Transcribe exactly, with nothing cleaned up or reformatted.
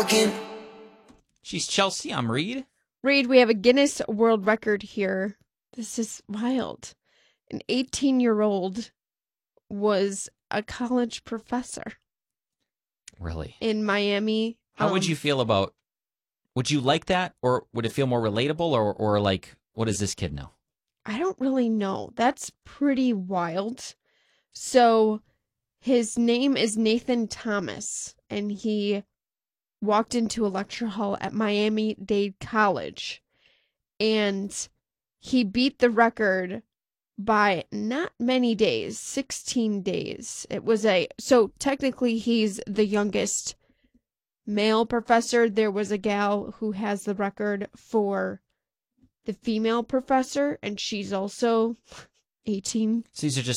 talking. She's Chelsea. I'm Reed. Reed, we have a Guinness World Record here. This is wild. An eighteen-year-old was a college professor. Really? In Miami. How um, would you feel about, would you like that? Or would it feel more relatable? Or, or like, what does this kid know? I don't really know. That's pretty wild. So his name is Nathan Thomas, and he walked into a lecture hall at Miami-Dade College, and he beat the record by not many days, sixteen days. It was a, so technically he's the youngest male professor. There was a gal who has the record for the female professor, and she's also eighteen. So these are just